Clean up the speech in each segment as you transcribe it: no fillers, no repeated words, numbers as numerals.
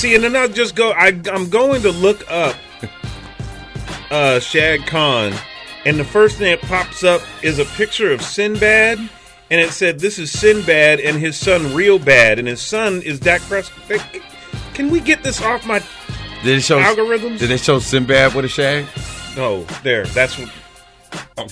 see, and then I'll just go. I'm going to look up Shad Khan, and the first thing that pops up is a picture of Sinbad, and it said, "This is Sinbad and his son, Real Bad," and his son is Dak Prescott. Can we get this off my algorithms? Did they show Sinbad with a shag? No, there. That's what. Oh.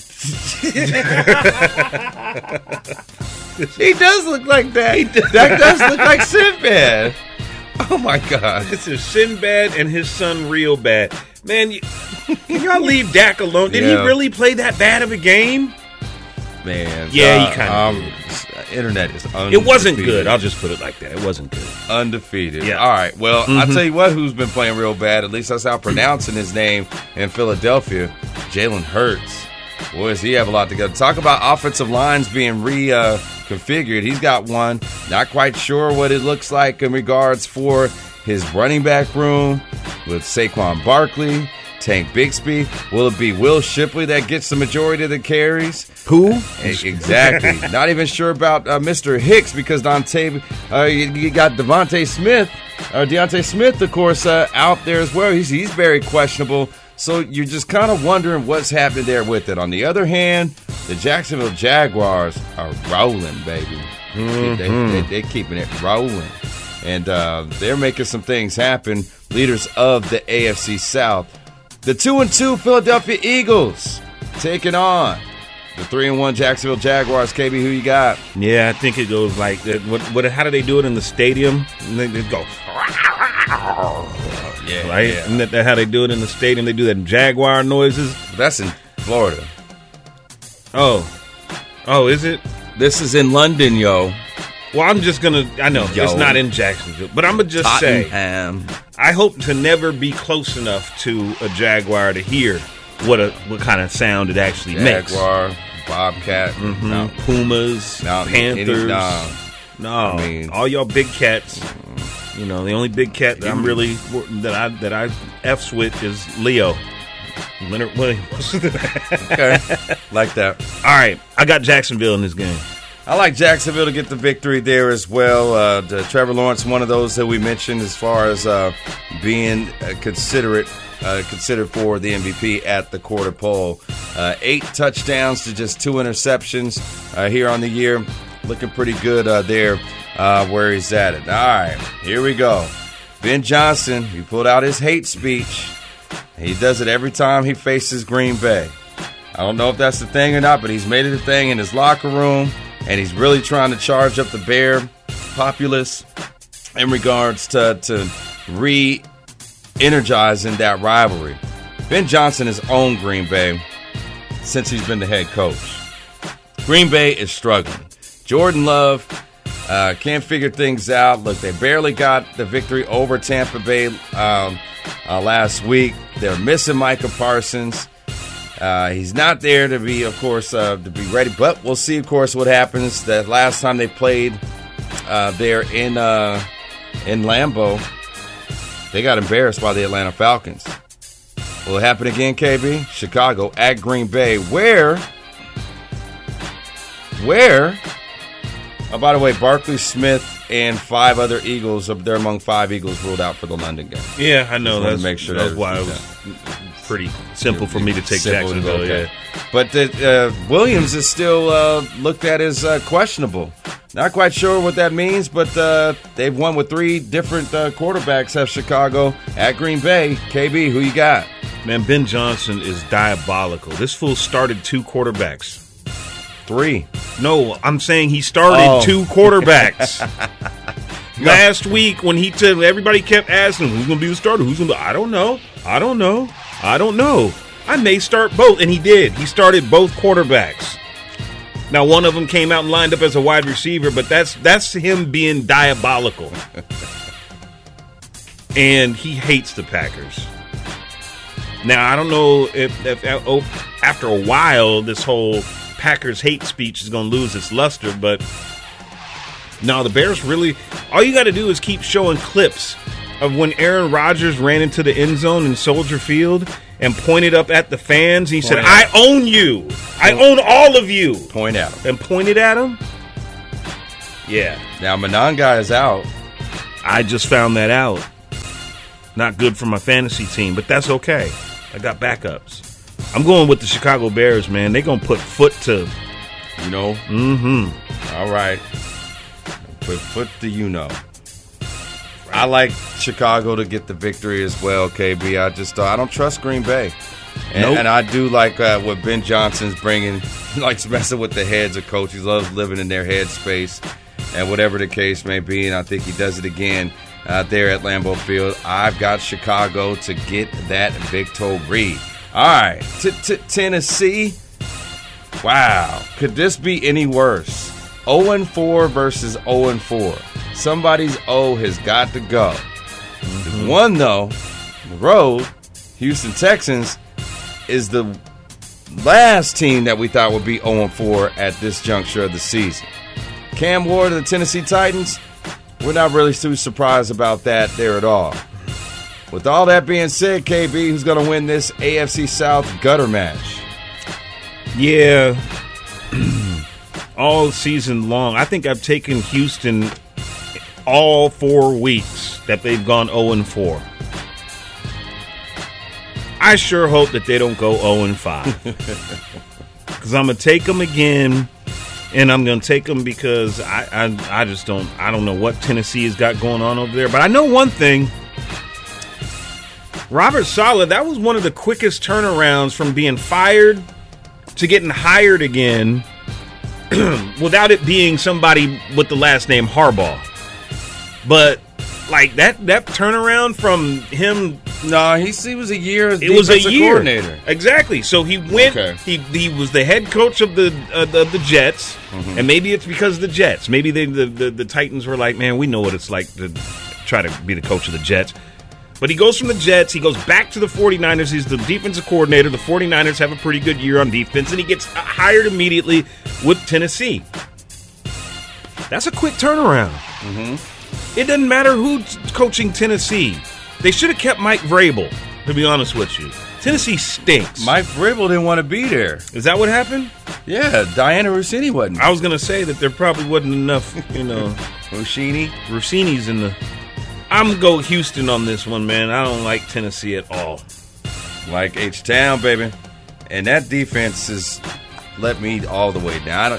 He does look like that. That does look like Sinbad. Oh my God! This is Sinbad and his son, Real Bad. Man, can y'all leave Dak alone? Did he really play that bad of a game? Man, yeah, he kind of did. Internet is undefeated. It wasn't good. I'll just put it like that. It wasn't good. Undefeated. Yeah. All right. Well, I'll tell you what, who's been playing real bad. At least that's how I'm pronouncing his name in Philadelphia. Jalen Hurts. Boy, does he have a lot to go. Talk about offensive lines being reconfigured. He's got one. Not quite sure what it looks like in regards for his running back room with Saquon Barkley, Tank Bigsby. Will it be Will Shipley that gets the majority of the carries? Who? Exactly. Not even sure about Mr. Hicks because you got Deontay Smith, of course, out there as well. He's very questionable. So you're just kind of wondering what's happening there with it. On the other hand, the Jacksonville Jaguars are rolling, baby. They're keeping it rolling. And they're making some things happen. Leaders of the AFC South. The 2-2 Philadelphia Eagles taking on the 3-1 Jacksonville Jaguars. KB, who you got? Yeah, I think it goes like that. How do they do it in the stadium? And they go, yeah, right? Yeah. Isn't that how they do it in the stadium? They do that Jaguar noises. That's in Florida. Oh, is it? This is in London, yo. Well, I'm just going to, I know, it's not in Jacksonville, but I'm going to just Tottenham. say, I hope to never be close enough to a Jaguar to hear what kind of sound it actually makes. Jaguar, Bobcat, no. Pumas, Panthers. No, I mean, all y'all big cats. You know, the only big cat that I'm really, that I F's with is Leo. Leonard Williams. Okay, like that. All right, I got Jacksonville in this game. I like Jacksonville to get the victory there as well. Trevor Lawrence, one of those that we mentioned as far as being considered for the MVP at the quarter pole. 8 touchdowns to just 2 interceptions here on the year. Looking pretty good there where he's at it. All right, here we go. Ben Johnson, he pulled out his hate speech. He does it every time he faces Green Bay. I don't know if that's the thing or not, but he's made it a thing in his locker room. And he's really trying to charge up the Bear populace in regards to re-energizing that rivalry. Ben Johnson has owned Green Bay since he's been the head coach. Green Bay is struggling. Jordan Love can't figure things out. Look, they barely got the victory over Tampa Bay last week. They're missing Micah Parsons. He's not there to be, of course, to be ready. But we'll see, of course, what happens. That last time they played there in Lambeau, they got embarrassed by the Atlanta Falcons. Will it happen again, KB? Chicago at Green Bay, where? Oh, by the way, Barkley, Smith, and 5 other Eagles. They're among 5 Eagles ruled out for the London game. Yeah, I know. That's make sure that's why it was pretty simple for me to take Jacksonville. Okay. Yeah. But Williams is still looked at as questionable. Not quite sure what that means, but they've won with 3 different quarterbacks at Chicago at Green Bay. KB, who you got? Man, Ben Johnson is diabolical. This fool started 2 quarterbacks. 3. No, I'm saying he started 2 quarterbacks. Last week when everybody kept asking who's going to be the starter, I don't know. I may start both, and he did. He started both quarterbacks. Now one of them came out and lined up as a wide receiver, but that's him being diabolical. And he hates the Packers. Now I don't know if after a while this whole Packers hate speech is going to lose its luster, but no, the Bears really, all you got to do is keep showing clips of when Aaron Rodgers ran into the end zone in Soldier Field and pointed up at the fans. He said, I own you. I own all of you. Point at him. And pointed at him? Yeah. Now, Monangai is out. I just found that out. Not good for my fantasy team, but that's okay. I got backups. I'm going with the Chicago Bears, man. They're going to put foot to... You know? Mm-hmm. All right. Put foot to you know. I like Chicago to get the victory as well, KB. I don't trust Green Bay. And I do like what Ben Johnson's bringing. He likes messing with the heads of coaches. He loves living in their head space and whatever the case may be. And I think he does it again there at Lambeau Field. I've got Chicago to get that victory. All right. Tennessee. Wow. Could this be any worse? 0-4 versus 0-4. Somebody's O has got to go. Mm-hmm. One, though, the road, Houston Texans, is the last team that we thought would be 0-4 at this juncture of the season. Cam Ward and the Tennessee Titans, we're not really too surprised about that there at all. With all that being said, KB, who's going to win this AFC South gutter match? Yeah. All season long. I think I've taken Houston all 4 weeks that they've gone 0-4. I sure hope that they don't go 0-5. Because I'm going to take them again, and I'm going to take them because I just don't know what Tennessee has got going on over there. But I know one thing. Robert Saleh, that was one of the quickest turnarounds from being fired to getting hired again without it being somebody with the last name Harbaugh. But like that turnaround from him, no, he was a year as defensive coordinator. Exactly. So he went. Okay. He was the head coach of the Jets, mm-hmm. and maybe it's because of the Jets. Maybe the Titans were like, man, we know what it's like to try to be the coach of the Jets. But he goes from the Jets, he goes back to the 49ers, he's the defensive coordinator. The 49ers have a pretty good year on defense, and he gets hired immediately with Tennessee. That's a quick turnaround. Mm-hmm. It doesn't matter who's coaching Tennessee. They should have kept Mike Vrabel, to be honest with you. Tennessee stinks. Mike Vrabel didn't want to be there. Is that what happened? Yeah, Diana Rossini wasn't. I was going to say that there probably wasn't enough, Rossini's in the... I'm going to go Houston on this one, man. I don't like Tennessee at all. Like H-Town, baby. And that defense has let me all the way down.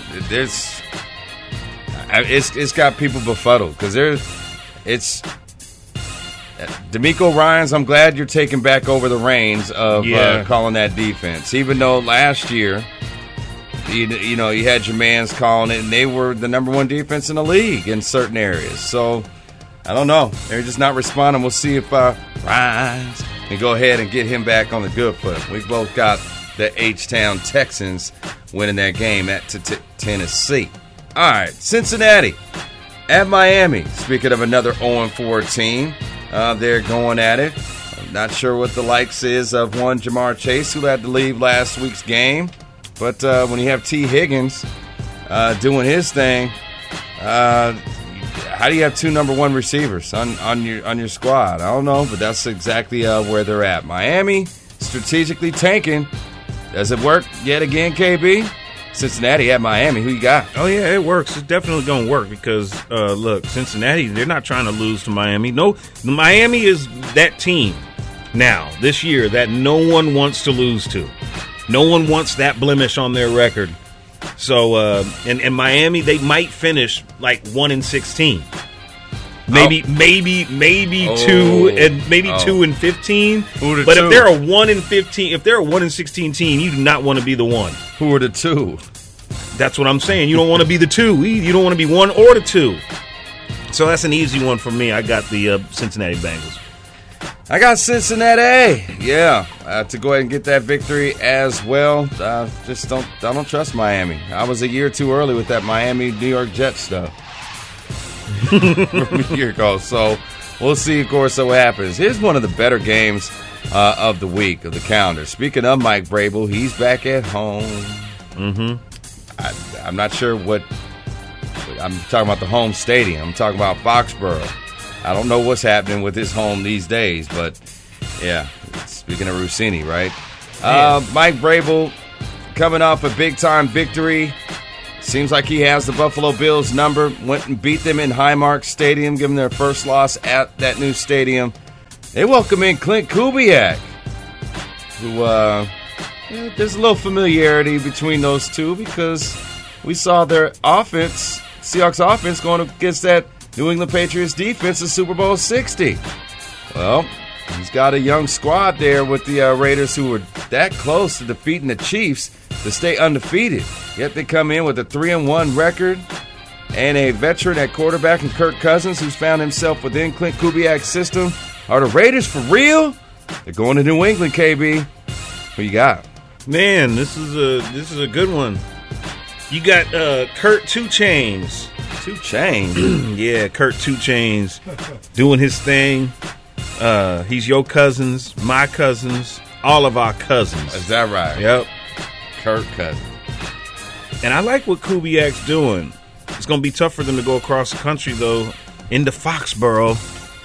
It's got people befuddled because it's DeMeco Ryans. I'm glad you're taking back over the reins of calling that defense. Even though last year, you had your mans calling it, and they were the number one defense in the league in certain areas. So I don't know. They're just not responding. We'll see if Ryans can go ahead and get him back on the good foot. We both got the H-Town Texans winning that game at Tennessee. All right, Cincinnati at Miami. Speaking of another 0-4 team, they're going at it. I'm not sure what the likes is of one Jamar Chase, who had to leave last week's game. But when you have T. Higgins doing his thing, how do you have two number one receivers on your squad? I don't know, but that's exactly where they're at. Miami strategically tanking. Does it work yet again, KB? Cincinnati at Miami. Who you got? Oh, yeah, it works. It's definitely going to work because, look, Cincinnati, they're not trying to lose to Miami. No, Miami is that team now, this year, that no one wants to lose to. No one wants that blemish on their record. So, and Miami, they might finish like 1-16. Maybe 2 and maybe 2-15. But if they're a 1-15, if they're a 1-16 team, you do not want to be the one. Who are the two? That's what I'm saying. You don't want to be the two. You don't want to be one or the two. So that's an easy one for me. I got the Cincinnati Bengals. I got Cincinnati. Yeah, to go ahead and get that victory as well. I don't trust Miami. I was a year too early with that Miami New York Jets stuff. From a year ago. So we'll see, of course, what happens. Here's one of the better games of the week, of the calendar. Speaking of Mike Vrabel, he's back at home. Mm-hmm. I'm not sure what I'm talking about. The home stadium. I'm talking about Foxborough. I don't know what's happening with his home these days, but yeah. Speaking of Rossini, right? Mike Vrabel coming off a big time victory. Seems like he has the Buffalo Bills number. Went and beat them in Highmark Stadium, giving their first loss at that new stadium. They welcome in Clint Kubiak, who there's a little familiarity between those two because we saw their offense, Seahawks offense, going against that New England Patriots defense in Super Bowl 60. Well, he's got a young squad there with the Raiders who were that close to defeating the Chiefs to stay undefeated. Yet they come in with a 3-1 record and a veteran at quarterback in Kirk Cousins who's found himself within Clint Kubiak's system. Are the Raiders for real? They're going to New England, KB. Who you got? Man, this is a good one. You got Kurt 2 Chainz. 2 Chainz? Yeah, Kurt 2 Chainz doing his thing. He's your cousins, my cousins, all of our cousins. Is that right? Yep. Kirk Cousins. And I like what Kubiak's doing. It's going to be tough for them to go across the country, though, into Foxborough.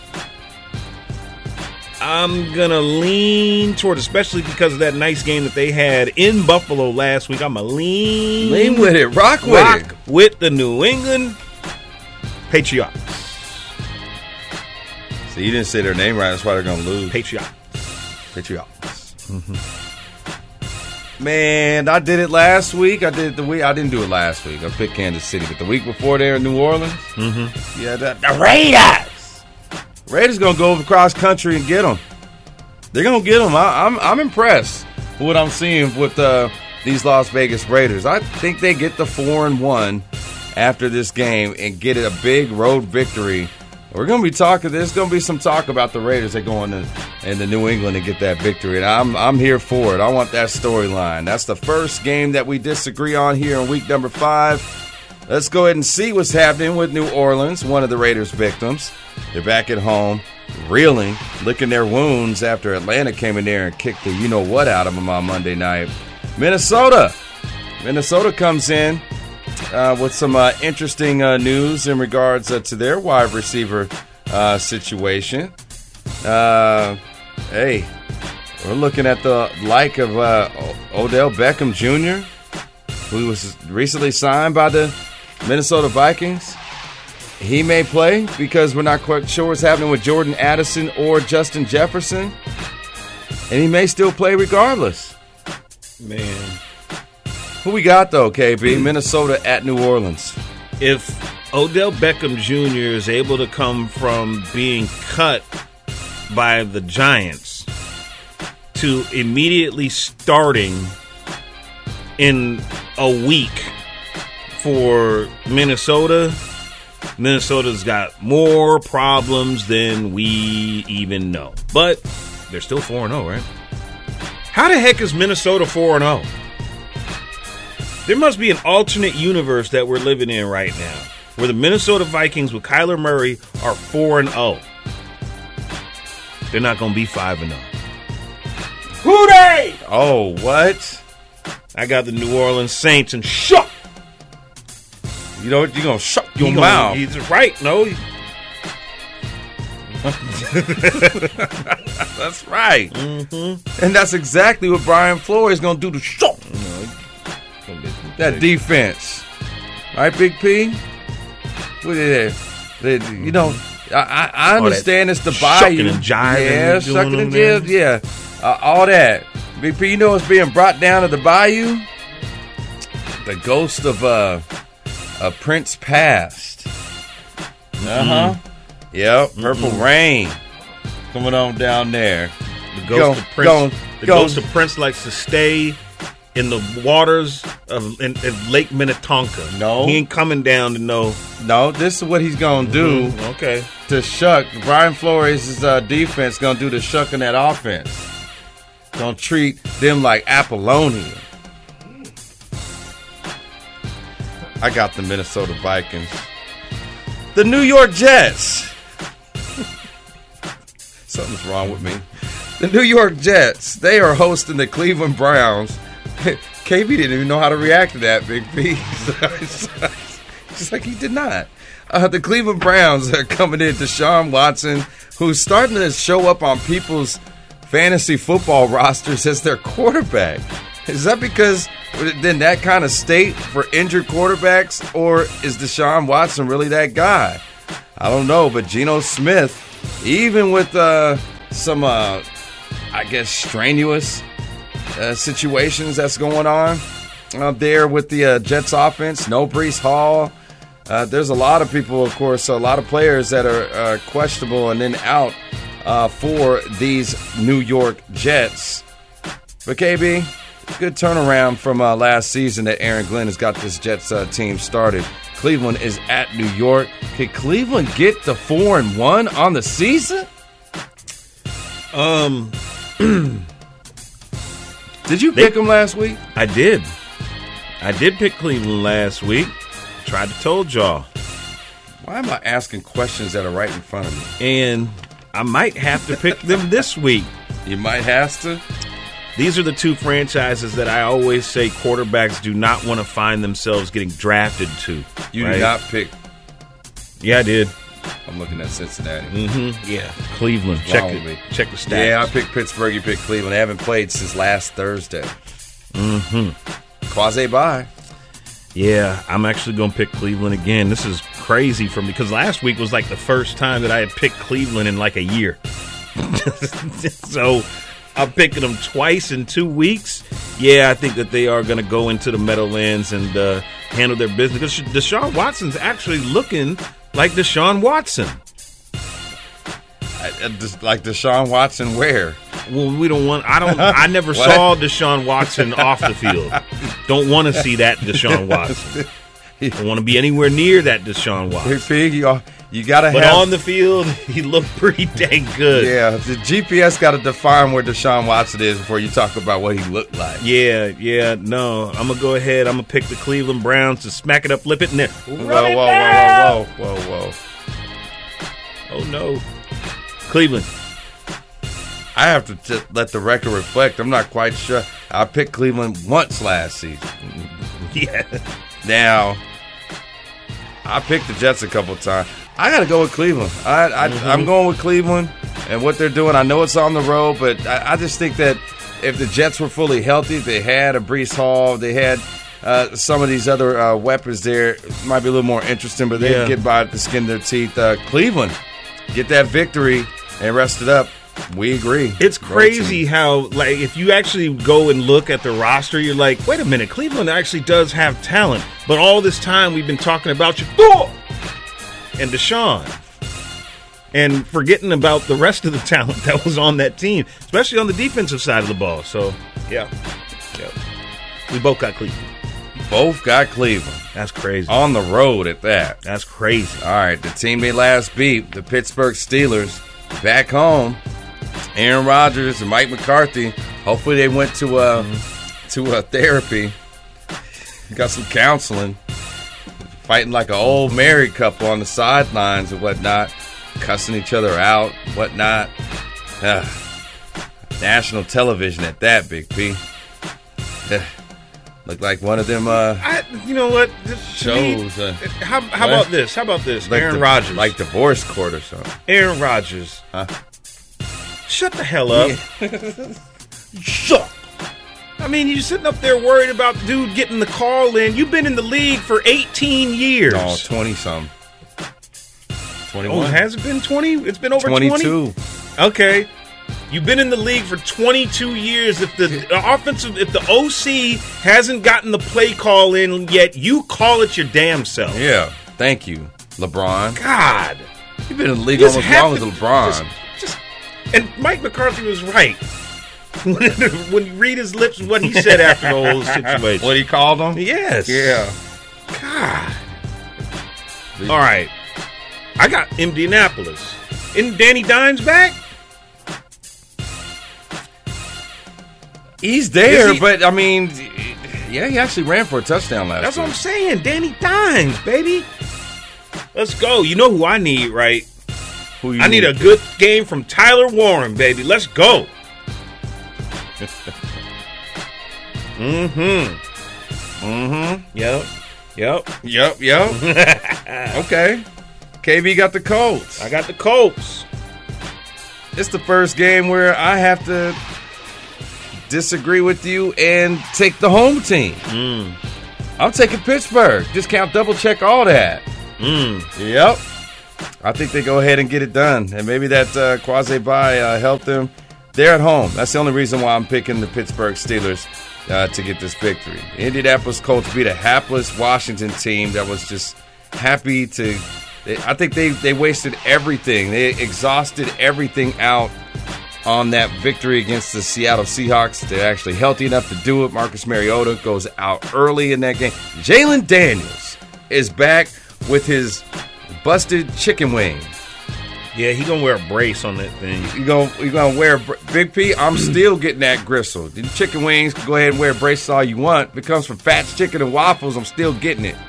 I'm going to lean toward, especially because of that nice game that they had in Buffalo last week, I'm going to lean with it. Rock with it. With the New England Patriots. So you didn't say their name right. That's why they're going to lose. Patriots. Mm-hmm. Man, I did it last week. I didn't do it last week. I picked Kansas City, but the week before they were in New Orleans. Mm-hmm. Yeah, the Raiders. Raiders gonna go across country and get them. They're gonna get them. I'm impressed with what I'm seeing with these Las Vegas Raiders. I think they get the 4-1 after this game and get it a big road victory. We're going to be talking. There's going to be some talk about the Raiders that go into New England and get that victory. And I'm here for it. I want that storyline. That's the first game that we disagree on here in week number 5. Let's go ahead and see what's happening with New Orleans, one of the Raiders' victims. They're back at home, reeling, licking their wounds after Atlanta came in there and kicked the you-know-what out of them on Monday night. Minnesota comes in with some interesting news in regards to their wide receiver situation. Hey, we're looking at the like of Odell Beckham Jr., who was recently signed by the Minnesota Vikings. He may play because we're not quite sure what's happening with Jordan Addison or Justin Jefferson. And he may still play regardless. Man. Who we got, though, KB? Minnesota at New Orleans. If Odell Beckham Jr. is able to come from being cut by the Giants to immediately starting in a week for Minnesota's got more problems than we even know. But they're still 4-0, right? How the heck is Minnesota 4-0? There must be an alternate universe that we're living in right now, where the Minnesota Vikings with Kyler Murray are 4-0. They're not going to be 5-0. Who they? Oh, what? I got the New Orleans Saints and shut. You know what? You're going to shut your mouth. He's right. No. That's right. Mm-hmm. And that's exactly what Brian Flores is going to do to shut that defense. All right, Big P? What is it? You know, I understand it's the bayou. And jiving. Yeah, shucking and jive. Yeah. All that. Big P, you know what's being brought down to the bayou? The ghost of Prince Past. Uh-huh. Yep, Purple Rain. Coming on down there. The ghost of Prince likes to stay in the waters of Lake Minnetonka. No. He ain't coming down to no. No, this is what he's going to do. Okay. To shuck. Brian Flores' defense going to do the shucking that offense. Going to treat them like Apollonia. I got the Minnesota Vikings. The New York Jets. Something's wrong with me. The New York Jets, they are hosting the Cleveland Browns. KB didn't even know how to react to that, Big P. Just like he did not. The Cleveland Browns are coming in to Deshaun Watson, who's starting to show up on people's fantasy football rosters as their quarterback. Is that because then that kind of state for injured quarterbacks, or is Deshaun Watson really that guy? I don't know, but Geno Smith, even with some I guess, strenuous situations that's going on there with the Jets offense. No Breece Hall. There's a lot of people, of course, a lot of players that are questionable and then out for these New York Jets. But KB, good turnaround from last season that Aaron Glenn has got this Jets team started. Cleveland is at New York. Can Cleveland get the 4-1 on the season? Did you pick them last week? I did. I did pick Cleveland last week. Tried to told y'all. Why am I asking questions that are right in front of me? And I might have to pick them this week. You might have to. These are the two franchises that I always say quarterbacks do not want to find themselves getting drafted to. You right? did not pick. Yeah, I did. I'm looking at Cincinnati. Mm-hmm. Yeah, Cleveland. Check the stats. Yeah, I picked Pittsburgh. You picked Cleveland. They haven't played since last Thursday. Quasi-bye. Yeah, I'm actually going to pick Cleveland again. This is crazy for me because last week was like the first time that I had picked Cleveland in like a year. So I'm picking them twice in 2 weeks. Yeah, I think that they are going to go into the Meadowlands and handle their business. Because Deshaun Watson's actually looking like Deshaun Watson. Like Deshaun Watson where? Well, I never saw Deshaun Watson off the field. Don't want to see that Deshaun Watson. Don't want to be anywhere near that Deshaun Watson. Hey, Pig, you got to have... But on the field, he looked pretty dang good. Yeah, the GPS got to define where Deshaun Watson is before you talk about what he looked like. Yeah, no. I'm going to go ahead. I'm going to pick the Cleveland Browns to smack it up, flip it, and then... Whoa. Oh, no. Cleveland. I have to let the record reflect. I'm not quite sure. I picked Cleveland once last season. Yeah. Now, I picked the Jets a couple of times. I got to go with Cleveland. I'm going with Cleveland and what they're doing. I know it's on the road, but I just think that if the Jets were fully healthy, they had a Breece Hall, they had some of these other weapons there, it might be a little more interesting, but they'd get by at the skin of their teeth. Cleveland, get that victory and rest it up. We agree. It's crazy how, like, if you actually go and look at the roster, you're like, wait a minute, Cleveland actually does have talent. But all this time we've been talking about Shador and Deshaun and forgetting about the rest of the talent that was on that team, especially on the defensive side of the ball. So, yeah. We both got Cleveland. Both got Cleveland. That's crazy. On the road at that. That's crazy. All right, the team they last beat, the Pittsburgh Steelers, back home. Aaron Rodgers and Mike McCarthy. Hopefully they went to therapy. Got some counseling. Fighting like an old married couple on the sidelines and whatnot. Cussing each other out, whatnot. National television at that, Big P. Looked like one of them you know what? shows. How about this? How about this? Like Aaron Rodgers. Like divorce court or something. Aaron Rodgers. Huh? Shut the hell up. Yeah. Shut. I mean, you're sitting up there worried about dude getting the call in. You've been in the league for 18 years. Oh, 20-some. 21. Oh, has it been 20? It's been over 22. 20? Okay. You've been in the league for 22 years. If the OC hasn't gotten the play call in yet, you call it your damn self. Yeah. Thank you, LeBron. God. You've been in the league almost as long as LeBron. And Mike McCarthy was right. When you read his lips, what he said after the whole situation. What he called him? Yes. Yeah. God. All right. I got Indianapolis. Isn't Danny Dimes back? He's there, but, I mean, yeah, he actually ran for a touchdown last That's week. what I'm saying. Danny Dimes, baby. Let's go. You know who I need, right? I need a good game from Tyler Warren, baby. Let's go. Yep. Okay. KB got the Colts. I got the Colts. It's the first game where I have to disagree with you and take the home team. I'm taking Pittsburgh. Discount, double check all that. Yep. I think they go ahead and get it done. And maybe that quasi-bye helped them. They're at home. That's the only reason why I'm picking the Pittsburgh Steelers to get this victory. Indianapolis Colts beat a hapless Washington team that was just happy to – I think they wasted everything. They exhausted everything out on that victory against the Seattle Seahawks. They're actually healthy enough to do it. Marcus Mariota goes out early in that game. Jalen Daniels is back with his busted chicken wing. Yeah, he gonna wear a brace on that thing. You gonna wear Big P? I'm still getting that gristle. The chicken wings, go ahead and wear a brace all you want. If it comes from Fats Chicken and Waffles, I'm still getting it.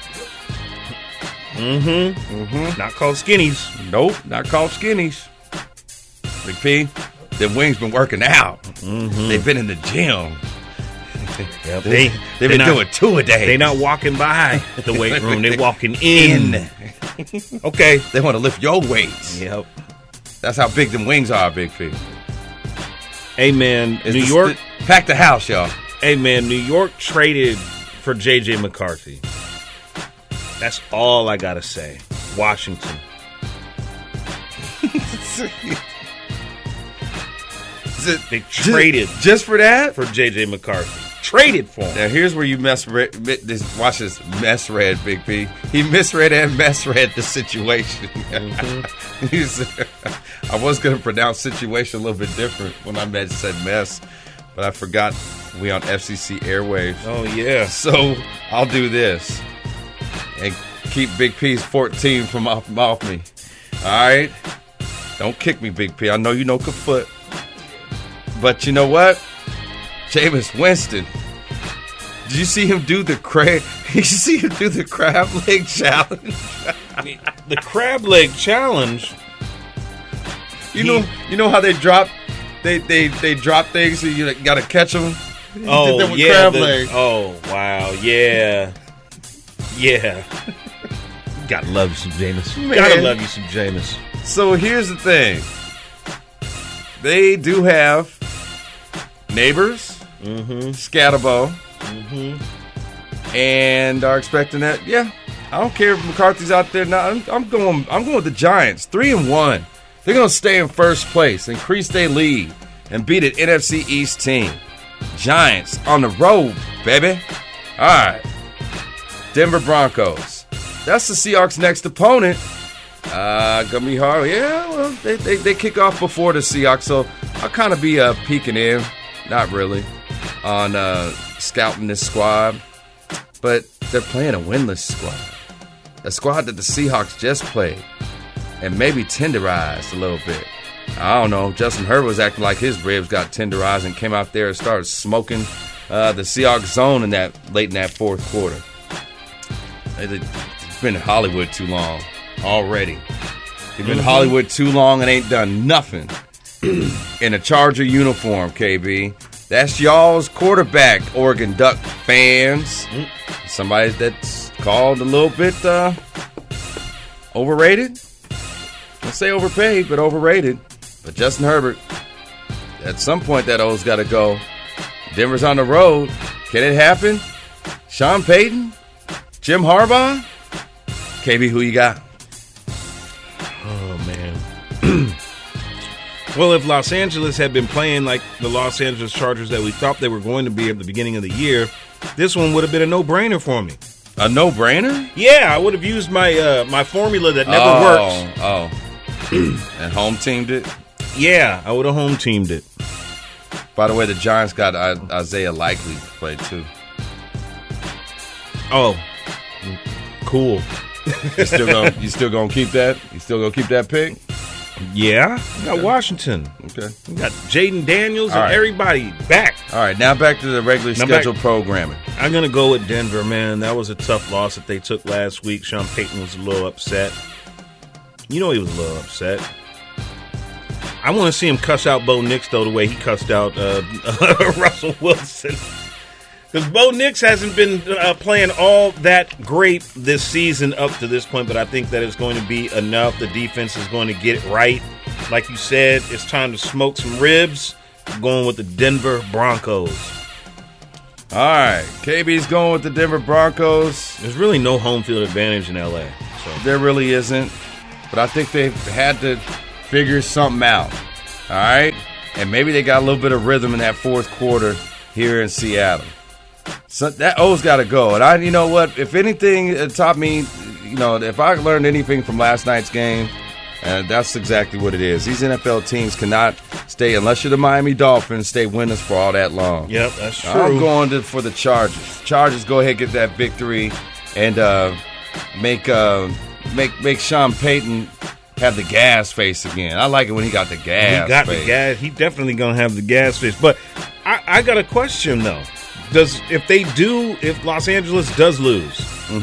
Not called skinnies. Nope, not called skinnies. Big P, the wings been working out. They've been in the gym. Yep. They've been doing 2 a day. They're not walking by the weight room. They're walking in. Okay. They want to lift your weights. Yep. That's how big them wings are, Big P. Hey, man, New York. Pack the house, y'all. Hey, man, New York traded for J.J. McCarthy. That's all I got to say. Washington. They traded just for that? For J.J. McCarthy. Traded for him. Now, here's where you watch this misread, Big P. He misread and misread the situation. I was going to pronounce situation a little bit different when I said mess, but I forgot we on FCC airwaves. Oh, yeah. So I'll do this and keep Big P's 14 from off me. All right? Don't kick me, Big P. I know you know Kafoot. But you know what? Jameis Winston. Did you see him do the crab? Did you see him do the crab leg challenge? The crab leg challenge. You know how they drop drop things, so you got to catch them. Oh yeah, crab leg. Oh wow, yeah. Gotta love you some Jameis. Gotta love you some Jameis. So here's the thing. They do have Neighbors, Scatterbo, and are expecting that. Yeah, I don't care if McCarthy's out there now. I'm going with the Giants. 3-1. They're going to stay in first place, increase their lead, and beat an NFC East team. Giants on the road, baby. All right, Denver Broncos. That's the Seahawks' next opponent. Gonna be hard. Yeah, well, they kick off before the Seahawks, so I'll kind of be peeking in. Not really on scouting this squad, but they're playing a winless squad, a squad that the Seahawks just played and maybe tenderized a little bit. I don't know. Justin Herbert was acting like his ribs got tenderized and came out there and started smoking the Seahawks zone late in that fourth quarter. It's been in Hollywood too long already. They've been in Hollywood too long and ain't done nothing. In a Charger uniform, KB. That's y'all's quarterback, Oregon Duck fans. Somebody that's called a little bit overrated. I'll say overpaid, but overrated. But Justin Herbert, at some point that O's got to go. Denver's on the road. Can it happen? Sean Payton? Jim Harbaugh? KB, who you got? Oh, man. Well, if Los Angeles had been playing like the Los Angeles Chargers that we thought they were going to be at the beginning of the year, this one would have been a no-brainer for me. A no-brainer? Yeah, I would have used my my formula that never works. Oh. And home-teamed it? Yeah, I would have home-teamed it. By the way, the Giants got Isaiah Likely to play, too. Oh, cool. You still gonna keep that? You still gonna keep that pick? Yeah, we got Washington. Okay. We got Jaden Daniels and everybody back. All right, now back to the regularly scheduled programming. I'm going to go with Denver, man. That was a tough loss that they took last week. Sean Payton was a little upset. You know he was a little upset. I want to see him cuss out Bo Nix, though, the way he cussed out Russell Wilson. Because Bo Nix hasn't been playing all that great this season up to this point, but I think that it's going to be enough. The defense is going to get it right. Like you said, it's time to smoke some ribs. I'm going with the Denver Broncos. All right, KB's going with the Denver Broncos. There's really no home field advantage in L.A. So. There really isn't. but I think they've had to figure something out. All right? And maybe they got a little bit of rhythm in that fourth quarter here in Seattle. So that O's got to go. And you know what? If anything, it taught me, if I learned anything from last night's game, that's exactly what it is. These NFL teams cannot stay, unless you're the Miami Dolphins, stay winners for all that long. Yep, that's true. I'm going for the Chargers. Chargers, go ahead, get that victory, and make Sean Payton have the gas face again. I like it when he got the gas face. The gas. He definitely going to have the gas face. But I got a question, though. If Los Angeles does lose,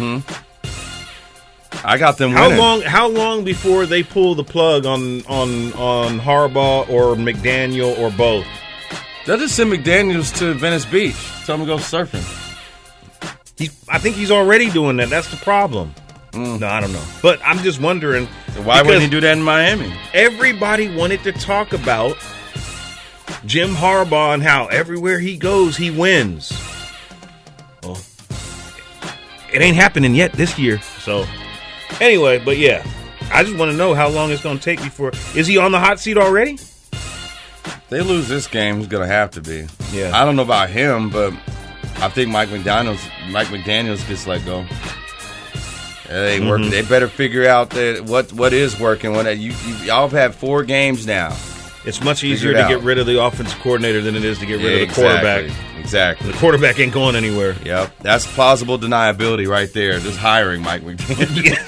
I got them winning. How long before they pull the plug on Harbaugh or McDaniel or both? They'll just send McDaniels to Venice Beach. Tell him to go surfing. I think he's already doing that. That's the problem. No, I don't know. But I'm just wondering. Why wouldn't he do that in Miami? Everybody wanted to talk about Jim Harbaugh and how everywhere he goes, he wins. Well, it ain't happening yet this year. So, anyway, but yeah. I just want to know how long it's going to take before. Is he on the hot seat already? They lose this game, he's going to have to be. Yeah. I don't know about him, but I think Mike McDaniels gets let go. They work. They better figure out what is working. Y'all have had 4 games now. It's much easier to get rid of the offensive coordinator than it is to get rid of the quarterback. Exactly. The quarterback ain't going anywhere. Yep. That's plausible deniability right there. Just hiring Mike McDaniels.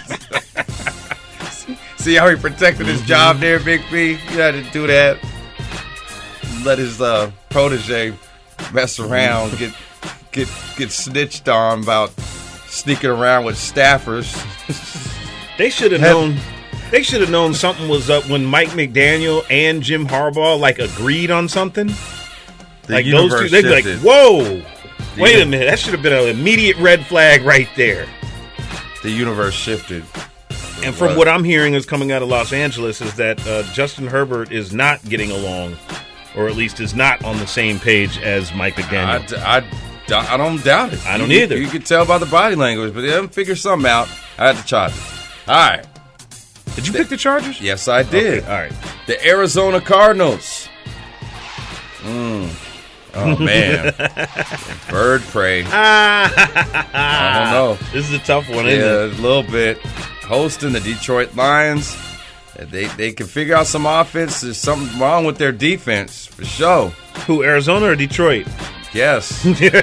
See how he protected his job there, Big P? You had to do that. Let his protege mess around, get snitched on about sneaking around with staffers. They should have known. They should have known something was up when Mike McDaniel and Jim Harbaugh agreed on something. Those two, they'd be like, "Whoa, wait a minute! That should have been an immediate red flag right there." The universe shifted. And from what I'm hearing is coming out of Los Angeles is that Justin Herbert is not getting along, or at least is not on the same page as Mike McDaniel. I don't doubt it. I don't either. You can tell by the body language, but they haven't figured something out. I had the Chargers. All right. Did you pick the Chargers? Yes, I did. Okay, all right. The Arizona Cardinals. Oh, man. Bird prey. I don't know. This is a tough one, isn't it? Yeah, a little bit. Hosting the Detroit Lions. They can figure out some offense. There's something wrong with their defense, for sure. Who, Arizona or Detroit? Yes.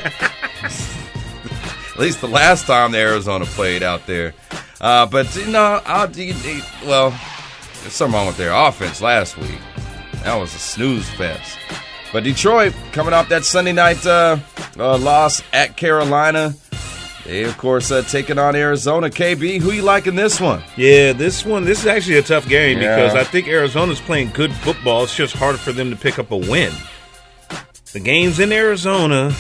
At least the last time the Arizona played out there. But, there's something wrong with their offense last week. That was a snooze fest. But Detroit, coming off that Sunday night loss at Carolina, they, of course, taking on Arizona. KB, who you like in this one? Yeah, this is actually a tough game because I think Arizona's playing good football. It's just hard for them to pick up a win. The game's in Arizona.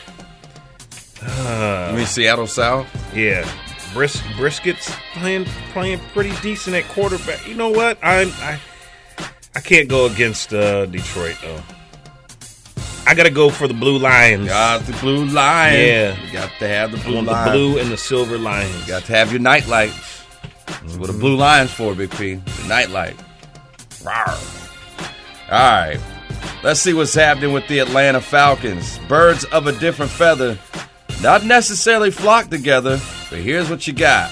You mean Seattle South? Yeah. Brisket's playing pretty decent at quarterback. You know what? I can't go against Detroit, though. I got to go for the Blue Lions. Got the Blue Lions. Yeah. You got to have the Blue Lions. The blue and the silver Lions. You got to have your night lights. That's what a Blue Lion's for, Big P. The night light. Rawr. All right. Let's see what's happening with the Atlanta Falcons. Birds of a different feather. Not necessarily flock together, but here's what you got.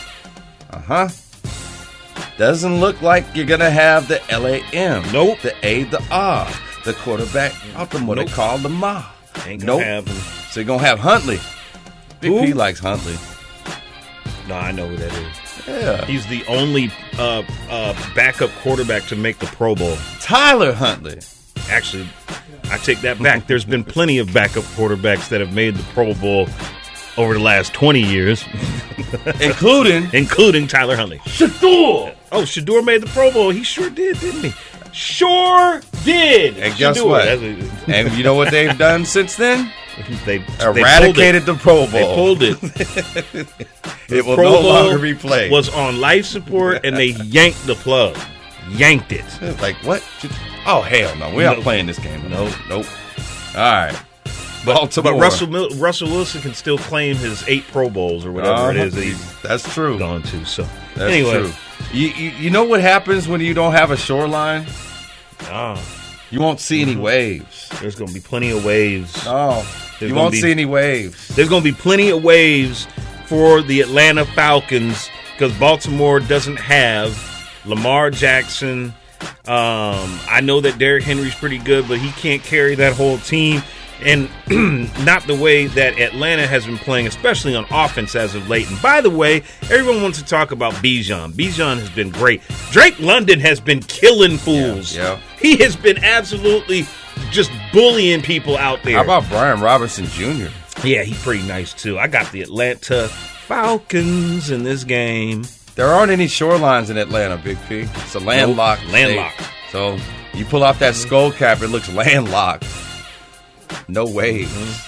Doesn't look like you're going to have the LAM. Nope. The A, the R. The quarterback, what they call the Ma. Ain't gonna have him. So you're going to have Huntley. Big P likes Huntley. No, I know who that is. Yeah. He's the only backup quarterback to make the Pro Bowl. Tyler Huntley. Actually, I take that back. There's been plenty of backup quarterbacks that have made the Pro Bowl over the last 20 years. Including Tyler Huntley. Shador! Oh, Shador made the Pro Bowl. He sure did, didn't he? Sure did. And guess what? And you know what they've done since then? They eradicated the Pro Bowl. They pulled it. It will no longer be played. Was on life support, and they yanked the plug. Yanked it. Like, what? Oh, hell no. We're not playing this game. Nope. All right. Baltimore. But Russell Wilson can still claim his 8 Pro Bowls or whatever it is that he's that's true. gone to. So That's anyway, true. You know what happens when you don't have a shoreline? You won't see any waves. there's going to be plenty of waves. Oh, There's you gonna won't be- see any waves. There's going to be plenty of waves for the Atlanta Falcons because Baltimore doesn't have Lamar Jackson. I know that Derrick Henry's pretty good, but he can't carry that whole team. And not the way that Atlanta has been playing, especially on offense as of late. And by the way, everyone wants to talk about Bijan. Bijan has been great. Drake London has been killing fools. Yeah. He has been absolutely just bullying people out there. How about Brian Robinson Jr.? Yeah, he's pretty nice, too. I got the Atlanta Falcons in this game. There aren't any shorelines in Atlanta, Big P. It's a landlocked Nope, landlocked. state. So you pull off that skull cap, it looks landlocked. No waves.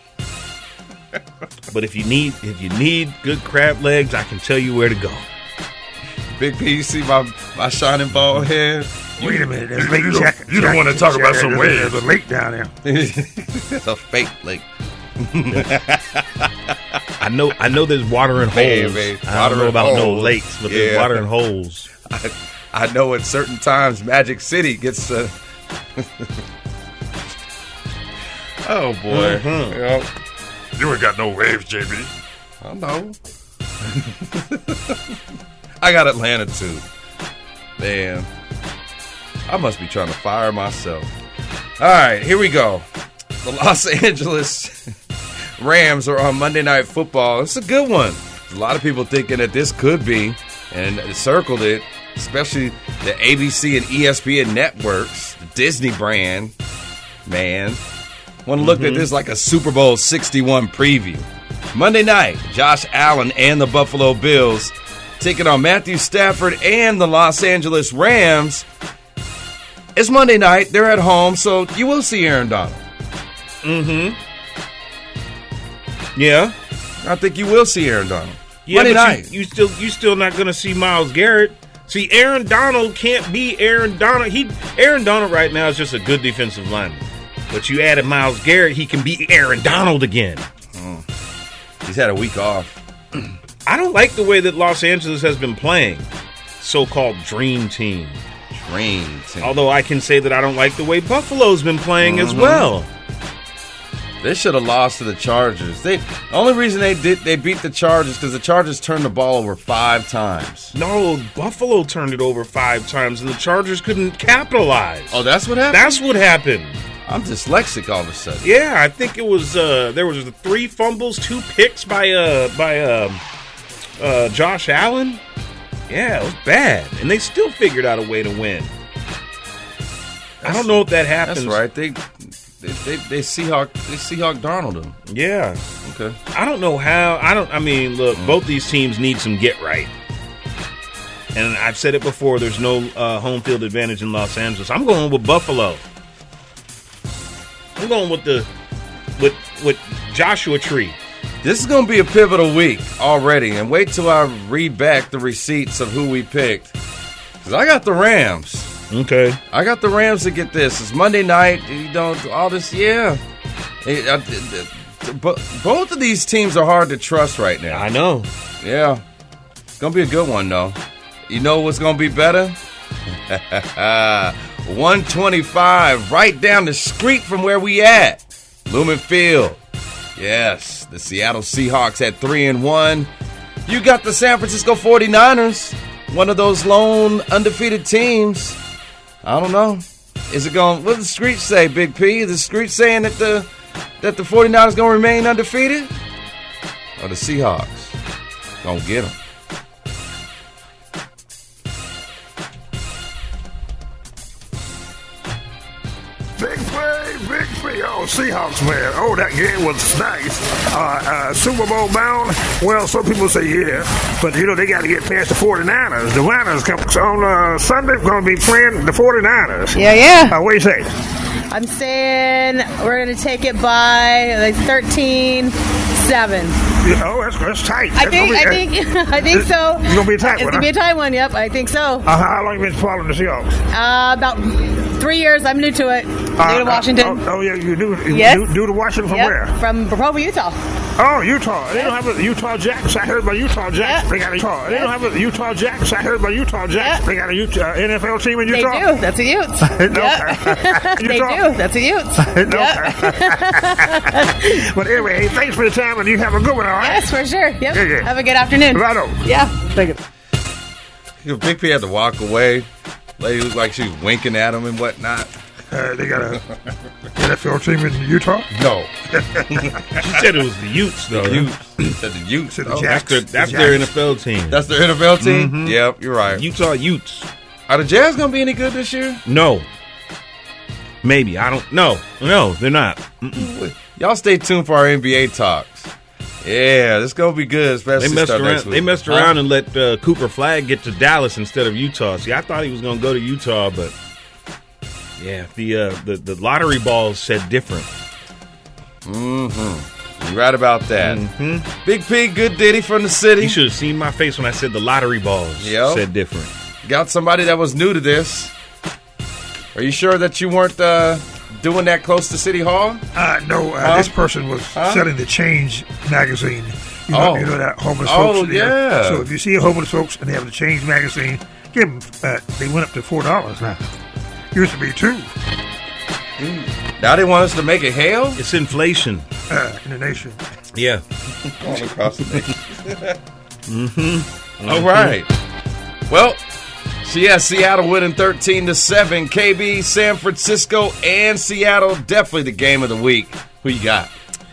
But if you need good crab legs, I can tell you where to go. Big P, you see my shining bald head? Wait a minute, there's Lake Jack. You don't want to talk about some waves. There's a lake down there. It's a fake lake. I know there's water and Hey, holes. man, I water don't know and about no holes. lakes, but there's Yeah. water and holes. I know at certain times Magic City gets oh boy. Yep. You ain't got no waves, JB. I know. I got Atlanta too. Man. I must be trying to fire myself. All right, here we go. The Los Angeles Rams are on Monday Night Football. It's a good one. A lot of people thinking that this could be, and circled it, especially the ABC and ESPN networks, the Disney brand. Man, want to look at this like a Super Bowl 61 preview. Monday night, Josh Allen and the Buffalo Bills taking on Matthew Stafford and the Los Angeles Rams. It's Monday night. They're at home, so you will see Aaron Donald. Yeah. I think you will see Aaron Donald. Yeah, Monday but night. you still not going to see Myles Garrett. See, Aaron Donald can't be Aaron Donald. Aaron Donald right now is just a good defensive lineman. But you added Myles Garrett, he can be Aaron Donald again. He's had a week off. I don't like the way that Los Angeles has been playing. So-called dream team. Dream team. Although I can say that I don't like the way Buffalo's been playing as well. They should have lost to the Chargers. The only reason they beat the Chargers because the Chargers turned the ball over 5 times. No, Buffalo turned it over 5 times, and the Chargers couldn't capitalize. Oh, that's what happened? That's what happened. I'm dyslexic all of a sudden. Yeah, I think it was there was 3 fumbles, 2 picks by Josh Allen. Yeah, it was bad, and they still figured out a way to win. I don't know if that happens. That's right. They Seahawk Darnold him. Yeah, Okay. I don't know how. I mean, look, both these teams need some get right. And I've said it before. There's no home field advantage in Los Angeles. I'm going with Buffalo. I'm going with Joshua Tree. This is going to be a pivotal week already, and wait till I read back the receipts of who we picked. Because I got the Rams. Okay. I got the Rams to get this. It's Monday night. You know, all this, yeah. Both of these teams are hard to trust right now. I know. Yeah. It's going to be a good one, though. You know what's going to be better? 125 right down the street from where we at. Lumen Field. Yes, the Seattle Seahawks at 3-1. You got the San Francisco 49ers, one of those lone undefeated teams. I don't know. Is it going? What does the street say, Big P? Is the street saying that the 49ers going to remain undefeated? Or the Seahawks going to get them? Big play. Oh, Seahawks, man. Oh, that game was nice. Super Bowl bound? Well, some people say yeah. But, you know, they got to get past the 49ers. The Niners come on Sunday, going to be playing the 49ers. Yeah. What do you say? I'm saying we're going to take it by like 13-7. 7. Oh, that's tight. I think so. It's gonna be a tight It's one. gonna be a tight one. Yep, I think so. How long you been following the Seahawks? About 3 years. I'm new to it. New to Washington. Yeah, you do. Yes. New to Washington from Yep, where? From Provo, Utah. Oh, Utah. They don't have a Utah Jacks. I heard about Utah Jacks. Yep. They got a Utah. They don't have a Utah Jacks. I heard about Utah Jacks. Yep. They got a Utah, NFL team in They Utah. do. That's a Utes. Okay. They do. That's a Utes. But anyway, hey, thanks for the time, and you have a good one, all right? Yes, for sure. Yep. Yeah. Have a good afternoon. Righto. Yeah. Thank you. Big P had to walk away. Lady looked like she was winking at him and whatnot. They got a NFL team in Utah? No. She said it was the Utes, though. Said the Utes. Said the Oh, Jacks. That's their NFL team. that's their NFL team? Yep, you're right. Utah Utes. Are the Jazz going to be any good this year? No. Maybe. I don't know. No, they're not. Y'all stay tuned for our NBA talks. Yeah, this going to be good, especially They messed start around. next week. They messed around and let Cooper Flagg get to Dallas instead of Utah. See, I thought he was going to go to Utah, but yeah, the lottery balls said different. You're right about that. Big P, good ditty from the city. You should have seen my face when I said the lottery balls Yep. said different. Got somebody that was new to this. Are you sure that you weren't doing that close to City Hall? No, this person was selling the Change magazine. You know that homeless Oh, folks. yeah. So if you see homeless folks and they have the Change magazine, give them. They went up to $4 now. Used to be $2 Now they want us to make it hail? It's inflation. in the nation. Yeah. All across the nation. All right. Well, Seattle winning 13-7. KB, San Francisco, and Seattle definitely the game of the week. Who you got?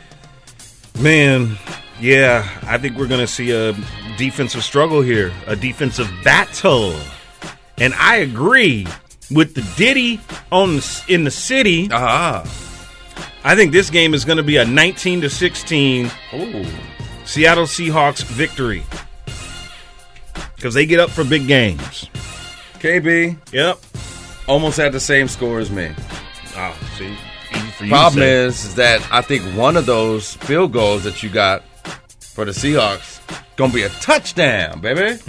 Man, yeah, I think we're going to see a defensive struggle here, a defensive battle. And I agree with the ditty in the city. I think this game is going to be a 19-16 Seattle Seahawks victory because they get up for big games. KB, Yep. almost had the same score as me. Oh, see, easy for you. Problem to say. is that I think one of those field goals that you got for the Seahawks going to be a touchdown, baby.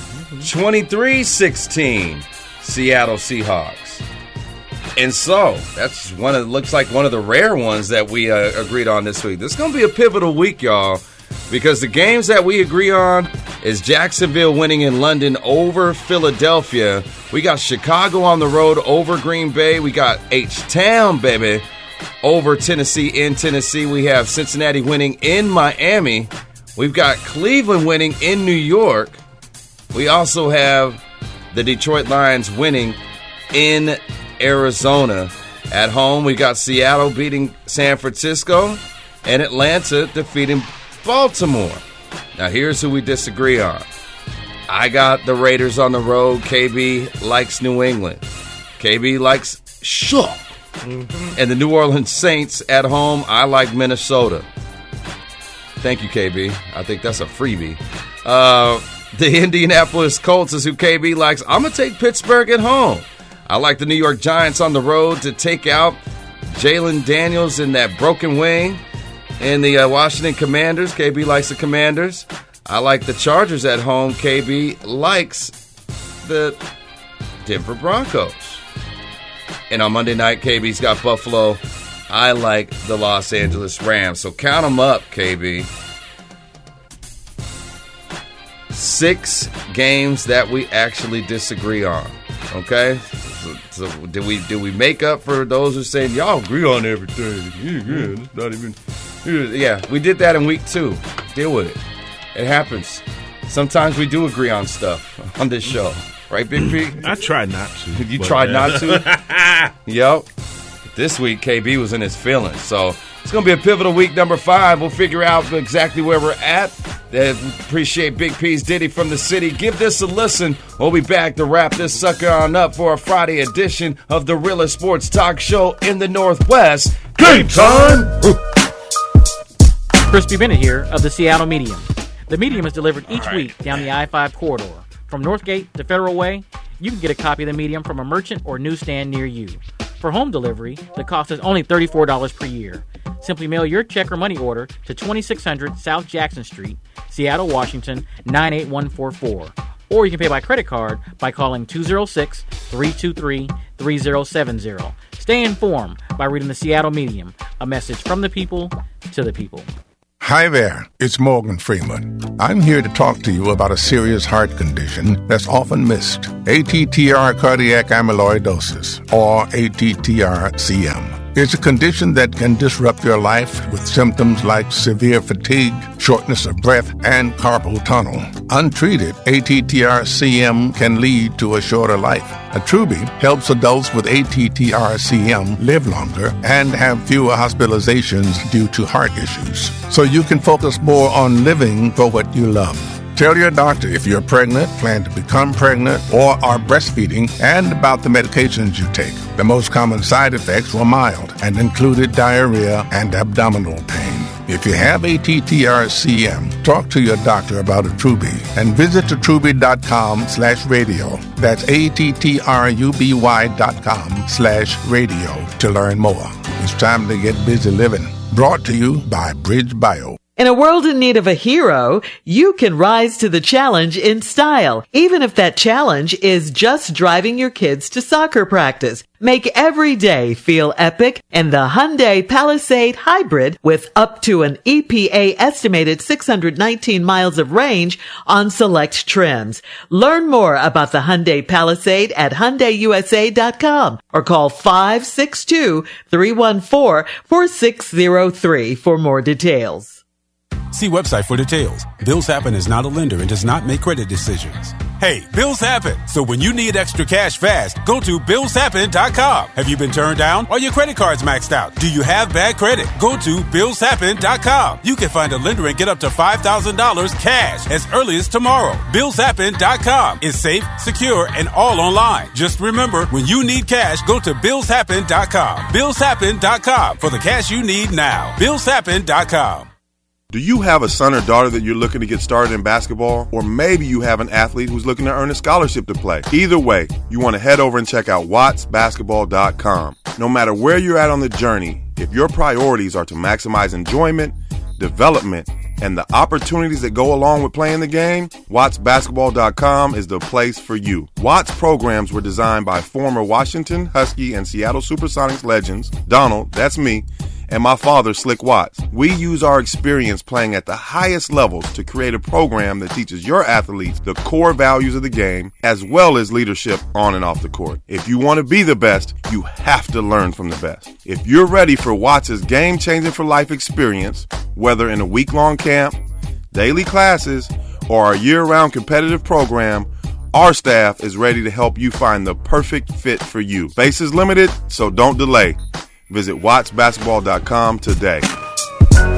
23-16, Seattle Seahawks. And so that's looks like one of the rare ones that we agreed on this week. This is going to be a pivotal week, y'all, because the games that we agree on is Jacksonville winning in London over Philadelphia. We got Chicago on the road over Green Bay. We got H-Town, baby, over Tennessee in Tennessee. We have Cincinnati winning in Miami. We've got Cleveland winning in New York. We also have the Detroit Lions winning in Arizona. At home, we got Seattle beating San Francisco and Atlanta defeating Baltimore. Now, here's who we disagree on. I got the Raiders on the road. KB likes New England. KB likes Shook. And the New Orleans Saints at home, I like Minnesota. Thank you, KB. I think that's a freebie. The Indianapolis Colts is who KB likes. I'm going to take Pittsburgh at home. I like the New York Giants on the road to take out Jalen Daniels in that broken wing. And the Washington Commanders, KB likes the Commanders. I like the Chargers at home. KB likes the Denver Broncos. And on Monday night, KB's got Buffalo. I like the Los Angeles Rams. So count them up, KB. 6 games that we actually disagree on. Okay? So did we make up for those who saying y'all agree on everything? Yeah, it's not even. Yeah, we did that in week 2. Deal with it. It happens. Sometimes we do agree on stuff on this show, right, Big P? I tried not to. You tried not to? Yep. This week, KB was in his feelings. So it's going to be a pivotal week number 5. We'll figure out exactly where we're at. Appreciate Big P's ditty from the city. Give this a listen. We'll be back to wrap this sucker on up for a Friday edition of the realest sports talk show in the Northwest. Game time! Crispy Bennett here of the Seattle Medium. The Medium is delivered each week down the I-5 corridor. From Northgate to Federal Way, you can get a copy of the Medium from a merchant or newsstand near you. For home delivery, the cost is only $34 per year. Simply mail your check or money order to 2600 South Jackson Street, Seattle, Washington, 98144. Or you can pay by credit card by calling 206-323-3070. Stay informed by reading the Seattle Medium, a message from the people to the people. Hi there, it's Morgan Freeman. I'm here to talk to you about a serious heart condition that's often missed. ATTR cardiac amyloidosis, or ATTR-CM. It's a condition that can disrupt your life with symptoms like severe fatigue, shortness of breath, and carpal tunnel. Untreated, ATTR-CM can lead to a shorter life. Attruby helps adults with ATTR-CM live longer and have fewer hospitalizations due to heart issues, so you can focus more on living for what you love. Tell your doctor if you're pregnant, plan to become pregnant, or are breastfeeding, and about the medications you take. The most common side effects were mild and included diarrhea and abdominal pain. If you have ATTR-CM, talk to your doctor about Attruby and visit attruby.com/radio. That's ATTRUBY.com/radio to learn more. It's time to get busy living. Brought to you by Bridge Bio. In a world in need of a hero, you can rise to the challenge in style, even if that challenge is just driving your kids to soccer practice. Make every day feel epic in the Hyundai Palisade Hybrid with up to an EPA estimated 619 miles of range on select trims. Learn more about the Hyundai Palisade at HyundaiUSA.com or call 562-314-4603 for more details. See website for details. Bills Happen is not a lender and does not make credit decisions. Hey, bills happen. So when you need extra cash fast, go to BillsHappen.com. Have you been turned down? Are your credit cards maxed out? Do you have bad credit? Go to BillsHappen.com. You can find a lender and get up to $5,000 cash as early as tomorrow. BillsHappen.com is safe, secure, and all online. Just remember, when you need cash, go to BillsHappen.com. BillsHappen.com for the cash you need now. BillsHappen.com. Do you have a son or daughter that you're looking to get started in basketball? Or maybe you have an athlete who's looking to earn a scholarship to play. Either way, you want to head over and check out wattsbasketball.com. No matter where you're at on the journey, if your priorities are to maximize enjoyment, development, and the opportunities that go along with playing the game, wattsbasketball.com is the place for you. Watts programs were designed by former Washington, Husky, and Seattle Supersonics legends, Donald, that's me, and my father, Slick Watts. We use our experience playing at the highest levels to create a program that teaches your athletes the core values of the game, as well as leadership on and off the court. If you want to be the best, you have to learn from the best. If you're ready for Watts' game-changing for life experience, whether in a week-long camp, daily classes, or a year-round competitive program, our staff is ready to help you find the perfect fit for you. Space is limited, so don't delay. Visit wattsbasketball.com today.